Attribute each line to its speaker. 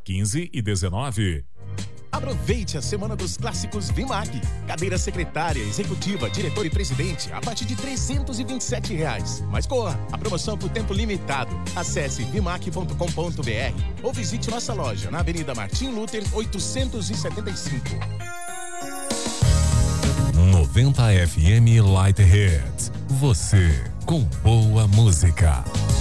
Speaker 1: 15 e 19.
Speaker 2: Aproveite a Semana dos Clássicos Vimac. Cadeira secretária, executiva, diretor e presidente a partir de R$ 327. Mas corra, a promoção é por tempo limitado. Acesse vimac.com.br ou visite nossa loja na Avenida Martim Luther 875.
Speaker 1: 90 FM Light Hits. Você com boa música.